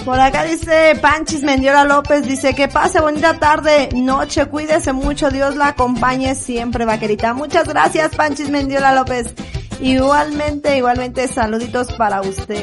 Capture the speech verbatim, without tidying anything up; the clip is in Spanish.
Por acá dice Panchis Mendiola López, dice que pase bonita tarde, noche, cuídese mucho, Dios la acompañe siempre, vaquerita. Muchas gracias, Panchis Mendiola López. Igualmente, igualmente, saluditos para usted.